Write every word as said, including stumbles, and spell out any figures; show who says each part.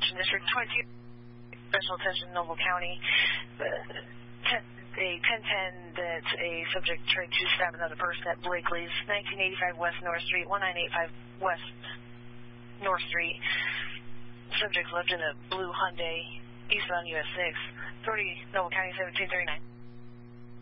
Speaker 1: Investigation District twenty-two. Special attention, Noble County. Uh, a ten ten that a subject tried to stab another person at Blakely's, nineteen eighty-five West North Street, nineteen eighty-five West North Street. Subject lived in a blue Hyundai, eastbound U S six. Authority, Noble County, seventeen thirty-nine.